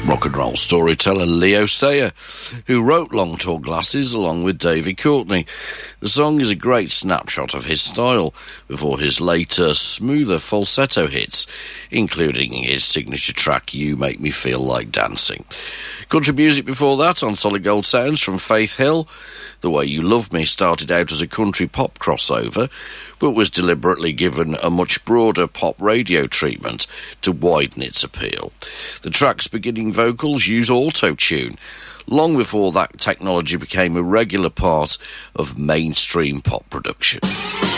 rock and roll storyteller Leo Sayer, who wrote Long Tall Glasses along with Davy Courtney. The song is a great snapshot of his style before his later, smoother falsetto hits, including his signature track You Make Me Feel Like Dancing. Country music before that on Solid Gold Sounds from Faith Hill. The Way You Love Me started out as a country pop crossover, but was deliberately given a much broader pop radio treatment to widen its appeal. The track's beginning vocals use auto-tune, long before that technology became a regular part of mainstream pop production.